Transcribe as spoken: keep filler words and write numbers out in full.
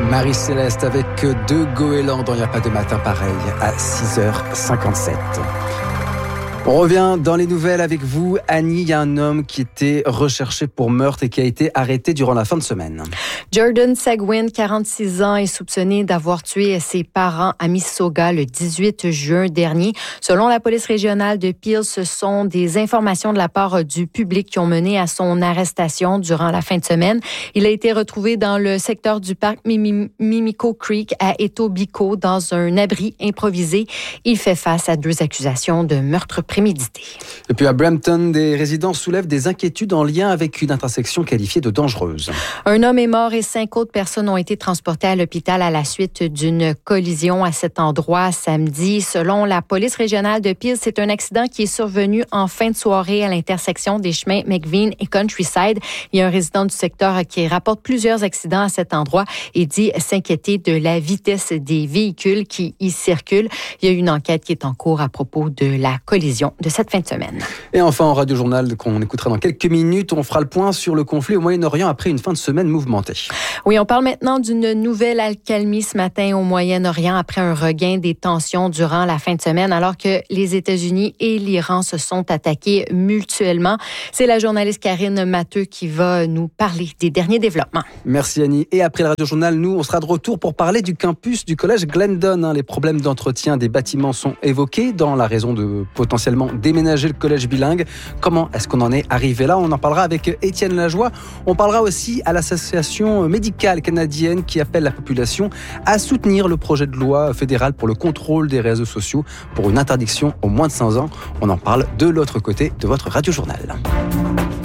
Marie-Céleste avec deux goélands dans Il n'y a pas de matin pareil à six heures cinquante-sept. On revient dans les nouvelles avec vous. Annie, il y a un homme qui était recherché pour meurtre et qui a été arrêté durant la fin de semaine. Jordan Seguin, quarante-six ans, est soupçonné d'avoir tué ses parents à Mississauga le dix-huit juin dernier. Selon la police régionale de Peel, ce sont des informations de la part du public qui ont mené à son arrestation durant la fin de semaine. Il a été retrouvé dans le secteur du parc Mimico Creek à Etobicoke dans un abri improvisé. Il fait face à deux accusations de meurtre prémédité. Et puis à Brampton, des résidents soulèvent des inquiétudes en lien avec une intersection qualifiée de dangereuse. Un homme est mort et cinq autres personnes ont été transportées à l'hôpital à la suite d'une collision à cet endroit samedi. Selon la police régionale de Peel, c'est un accident qui est survenu en fin de soirée à l'intersection des chemins McVean et Countryside. Il y a un résident du secteur qui rapporte plusieurs accidents à cet endroit et dit s'inquiéter de la vitesse des véhicules qui y circulent. Il y a une enquête qui est en cours à propos de la collision de cette fin de semaine. Et enfin, en radio-journal qu'on écoutera dans quelques minutes, on fera le point sur le conflit au Moyen-Orient après une fin de semaine mouvementée. Oui, on parle maintenant d'une nouvelle accalmie ce matin au Moyen-Orient après un regain des tensions durant la fin de semaine alors que les États-Unis et l'Iran se sont attaqués mutuellement. C'est la journaliste Karine Matteux qui va nous parler des derniers développements. Merci Annie. Et après le radio-journal, nous, on sera de retour pour parler du campus du collège Glendon. Les problèmes d'entretien des bâtiments sont évoqués dans la raison de potentiellement déménager le collège bilingue. Comment est-ce qu'on en est arrivé là? On en parlera avec Étienne Lajoie. On parlera aussi à l'association médicale canadienne qui appelle la population à soutenir le projet de loi fédéral pour le contrôle des réseaux sociaux pour une interdiction aux moins de quinze ans. On en parle de l'autre côté de votre radio-journal.